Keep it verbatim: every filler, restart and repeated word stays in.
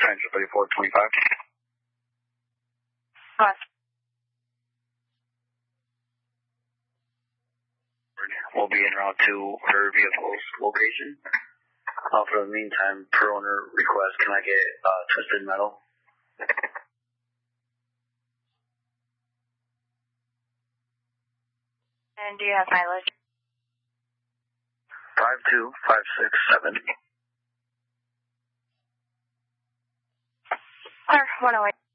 transfer thirty-four twenty-five. What? We'll be en route to her vehicle's location. Uh, for the meantime, per owner request, can I get uh, Twisted Metal? And do you have mileage? five two five six seven. Sir, one oh eight.